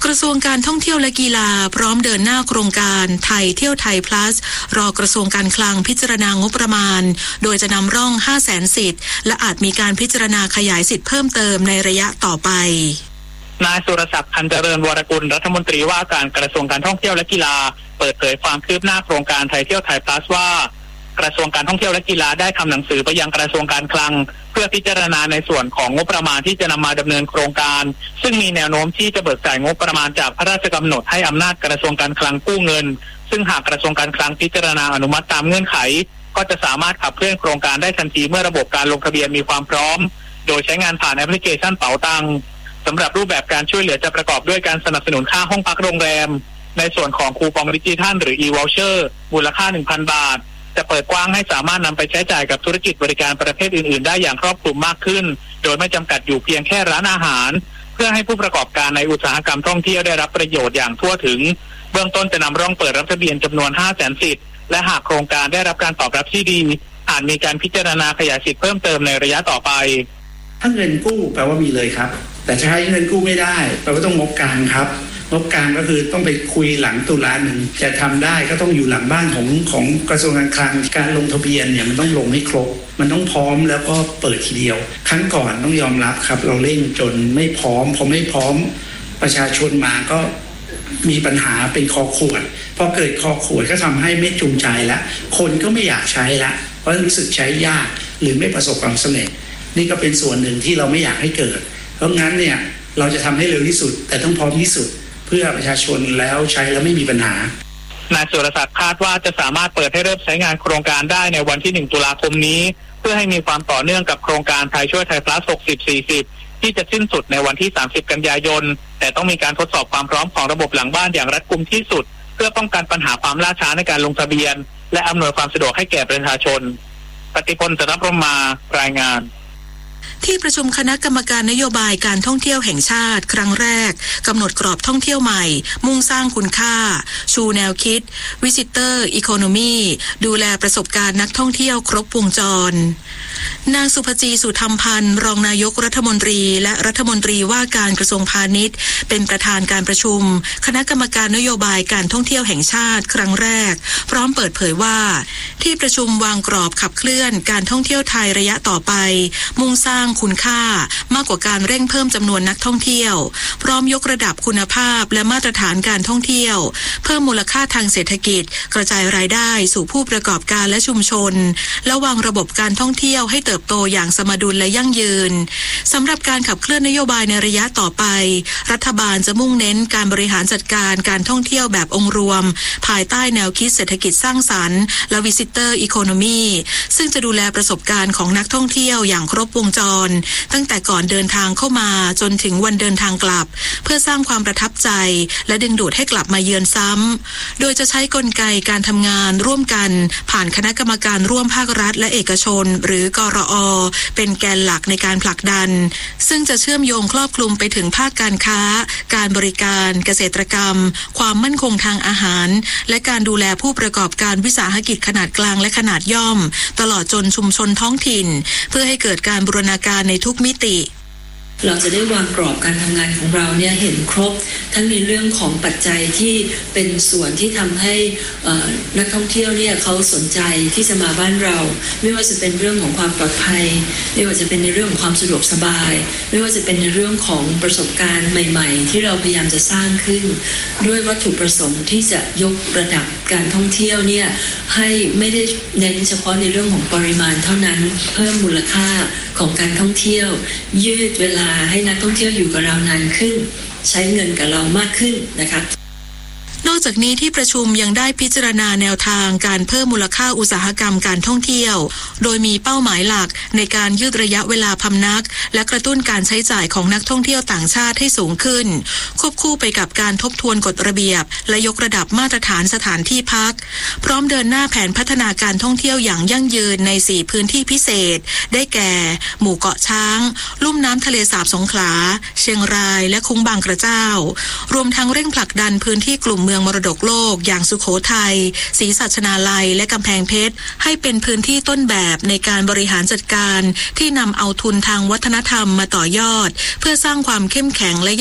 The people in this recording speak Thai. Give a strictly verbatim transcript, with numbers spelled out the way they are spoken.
กระทรวงการท่องเที่ยวและกีฬาพร้อมเดินหน้าโครงการไทยเที่ยวไทย plus รอกระทรวงการคลังพิจารณางบประมาณโดยจะนำร่อง ห้าแสน สิทธิ์และอาจมีการพิจารณาขยายสิทธิ์เพิ่มเติมในระยะต่อไปนายสุรศักดิ์ พันเจริญวรกุลรัฐมนตรีว่าการกระทรวงการท่องเที่ยวและกีฬาเปิดเผยความคืบหน้าโครงการไทยเที่ยวไทย plus ว่ากระทรวงการท่องเที่ยวและกีฬาได้ทำหนังสือไปยังกระทรวงการคลังเพื่อพิจารณาในส่วนของงบประมาณที่จะนำมาดำเนินโครงการซึ่งมีแนวโน้มที่จะเบิกจ่ายงบประมาณจากพระราชกำหนดให้อำนาจกระทรวงการคลังกู้เงินซึ่งหากกระทรวงการคลังพิจารณาอนุมัติตามเงื่อนไขก็จะสามารถขับเคลื่อนโครงการได้ทันทีเมื่อระบบการลงทะเบียนมีความพร้อมโดยใช้งานผ่านแอปพลิเคชันเป๋าตังสำหรับรูปแบบการช่วยเหลือจะประกอบด้วยการสนับสนุนค่าห้องพักโรงแรมในส่วนของคูปองดิจิทัลหรือ e-voucher มูลค่า หนึ่งพัน บาทจะเปิดกว้างให้สามารถนำไปใช้จ่ายกับธุรกิจบริการประเภทอื่นๆได้อย่างครอบคลุมมากขึ้นโดยไม่จำกัดอยู่เพียงแค่ร้านอาหารเพื่อให้ผู้ประกอบการในอุตสาหกรรมท่องเที่ยวได้รับประโยชน์อย่างทั่วถึงเบื้องต้นจะนำร่องเปิดรับทะเบียนจำนวน ห้าแสน สิทธิ์และหากโครงการได้รับการตอบรับที่ดีอาจมีการพิจารณาขยายสิทธิ์เพิ่มเติมในระยะต่อไปถ้าเงินกู้แปลว่ามีเลยครับแต่จะให้เงินกู้ไม่ได้แปลว่าต้องงบกลางครับงบกลางก็คือต้องไปคุยหลังตุลาหนึ่งจะทำได้ก็ต้องอยู่หลังบ้านของของกระทรวงการคลังการลงทะเบียนเนี่ยมันต้องลงให้ครบมันต้องพร้อมแล้วก็เปิดทีเดียวครั้งก่อนต้องยอมรับครับเราเร่งจนไม่พร้อมพอไม่พร้อมประชาชนมาก็มีปัญหาเป็นคอขวดพอเกิดคอขวดก็ทำให้ไม่จูงใจละคนก็ไม่อยากใช้ละเพราะรู้สึกใช้ยากหรือไม่ประสบความสำเร็จนี่ก็เป็นส่วนหนึ่งที่เราไม่อยากให้เกิดเพราะงั้นเนี่ยเราจะทำให้เร็วที่สุดแต่ต้องพร้อมที่สุดเพื่อประชาชนแล้วใช้แล้วไม่มีปัญหานายสุรศักดิ์คาดว่าจะสามารถเปิดให้เริ่มใช้งานโครงการได้ในวันที่หนึ่งตุลาคมนี้เพื่อให้มีความต่อเนื่องกับโครงการไทยช่วยไทย plus หกสิบ สี่สิบที่จะสิ้นสุดในวันที่สามสิบกันยายนแต่ต้องมีการทดสอบความพร้อมของระบบหลังบ้านอย่างรัดกุมที่สุดเพื่อป้องกันปัญหาความล่าช้าในการลงทะเบียนและอำนวยความสะดวกให้แก่ประชาชนปฏิพล สนพรหมารายงานที่ประชุมคณะกรรมการนโยบายการท่องเที่ยวแห่งชาติครั้งแรกกำหนดกรอบท่องเที่ยวใหม่มุ่งสร้างคุณค่าชูแนวคิด Visitor Economy ดูแลประสบการณ์นักท่องเที่ยวครบวงจรนางสุภจีสุธรรมพันธ์รองนายกรัฐมนตรีและรัฐมนตรีว่าการกระทรวงพาณิชย์เป็นประธานการประชุมคณะกรรมการนโยบายการท่องเที่ยวแห่งชาติครั้งแรกพร้อมเปิดเผยว่าที่ประชุมวางกรอบขับเคลื่อนการท่องเที่ยวไทยระยะต่อไปมุ่งสร้างคุณค่ามากกว่าการเร่งเพิ่มจำนวนนักท่องเที่ยวพร้อมยกระดับคุณภาพและมาตรฐานการท่องเที่ยวเพิ่มมูลค่าทางเศรษฐกิจกระจายรายได้สู่ผู้ประกอบการและชุมชนและวางระบบการท่องเที่ยวให้เติบโตอย่างสมดุลและยั่งยืนสำหรับการขับเคลื่อนนโยบายในระยะต่อไปรัฐบาลจะมุ่งเน้นการบริหารจัดการการท่องเที่ยวแบบองค์รวมภายใต้แนวคิดเศรษฐกิจสร้างสรรค์และ Visitor Economy ซึ่งจะดูแลประสบการณ์ของนักท่องเที่ยวอย่างครบวงจรตั้งแต่ก่อนเดินทางเข้ามาจนถึงวันเดินทางกลับเพื่อสร้างความประทับใจและดึงดูดให้กลับมาเยือนซ้ำโดยจะใช้กลไกการทำงานร่วมกันผ่านคณะกรรมการร่วมภาครัฐและเอกชนหรือกรอเป็นแกนหลักในการผลักดันซึ่งจะเชื่อมโยงครอบคลุมไปถึงภาคการค้าการบริการเกษตรกรรมความมั่นคงทางอาหารและการดูแลผู้ประกอบการวิสาหกิจขนาดกลางและขนาดย่อมตลอดจนชุมชนท้องถิ่นเพื่อให้เกิดการบูรณาการในทุกมิติเราจะได้วางกรอบการทำงานของเราเนี่ยเห็นครบทั้งในเรื่องของปัจจัยที่เป็นส่วนที่ทำให้นักท่องเที่ยวเนี่ยเขาสนใจที่จะมาบ้านเราไม่ว่าจะเป็นเรื่องของความปลอดภัยไม่ว่าจะเป็นในเรื่องของความสะดวกสบายไม่ว่าจะเป็นในเรื่องของประสบการณ์ใหม่ๆที่เราพยายามจะสร้างขึ้นด้วยวัตถุประสงค์ที่จะยกระดับการท่องเที่ยวเนี่ยให้ไม่ได้เน้นเฉพาะในเรื่องของปริมาณเท่านั้นเพิ่มมูลค่าของการท่องเที่ยวยืดเวลาให้นักท่องเที่ยวอยู่กับเรานานขึ้นใช้เงินกับเรามากขึ้นนะคะนอกจากนี้ที่ประชุมยังได้พิจารณาแนวทางการเพิ่มมูลค่าอุตสาหกรรมการท่องเที่ยวโดยมีเป้าหมายหลักในการยืดระยะเวลาพำนักและกระตุ้นการใช้จ่ายของนักท่องเที่ยวต่างชาติให้สูงขึ้นควบคู่ไปกับการทบทวนกฎระเบียบและยกระดับมาตรฐานสถานที่พักพร้อมเดินหน้าแผนพัฒนาการท่องเที่ยวอย่างยั่งยืนในสี่พื้นที่พิเศษได้แก่หมู่เกาะช้างลุ่มน้ำทะเลสาบสงขลาเชียงรายและคุ้งบางกระเจ้ารวมทั้งเร่งผลักดันพื้นที่กลุ่มเมืองมรดกโลกอย่างสุโขทัยศรีสัชนาลัยและกำแพงเพชรให้เป็นพื้นที่ต้นแบบในการบริหารจัดการที่นำเอาทุนทางวัฒนธรรมมาต่อยอดเพื่อสร้างความเข้มแข็งและ